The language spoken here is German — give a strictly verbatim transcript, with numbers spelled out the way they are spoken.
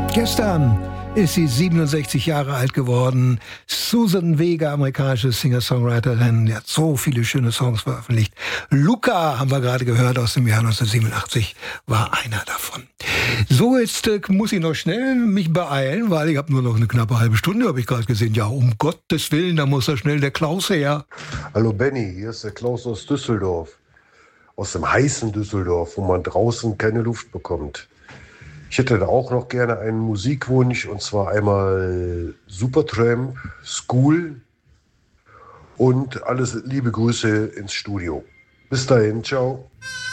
Gestern ist sie siebenundsechzig Jahre alt geworden. Susan Vega, amerikanische Singer-Songwriterin, die hat so viele schöne Songs veröffentlicht. Luca, haben wir gerade gehört, aus dem Jahr neunzehnhundertsiebenundachtzig, war einer davon. So, jetzt äh, muss ich noch schnell mich beeilen, weil ich habe nur noch eine knappe halbe Stunde, habe ich gerade gesehen. Ja, um Gottes Willen, da muss da schnell der Klaus her. Hallo Benny, hier ist der Klaus aus Düsseldorf. Aus dem heißen Düsseldorf, wo man draußen keine Luft bekommt. Ich hätte da auch noch gerne einen Musikwunsch, und zwar einmal Supertramp, School und alles liebe Grüße ins Studio. Bis dahin, ciao.